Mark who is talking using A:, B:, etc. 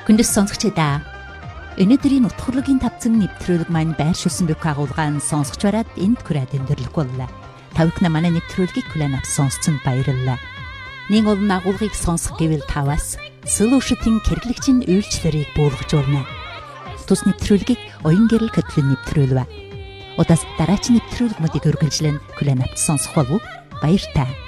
A: Хүндэс сонсогчдаа өнөөдрийн утгуулагийн тавцан нэвтрүүлэг маань байршуулсан бүх агуулгаан сонсогч бараад энд хүрээд өндөрлөх боллоо. Тавхна манай нэвтрүүлгийг хүлээн авсан сонсцонд баярлалаа. Нэг олон агуулгыг сонсох гэвэл таваас Solution-ийн хэрэглэгчийн үйлчлэлийг буулгажуулна. Тус нэвтрүүлгийг оюун гэрэл хөтөлбөр нэвтрүүлвэ. Удаас дараагийн нэвтрүүлгүүдийг үргэлжлэн хүлээн авч сонсох болов уу? Баяр таа.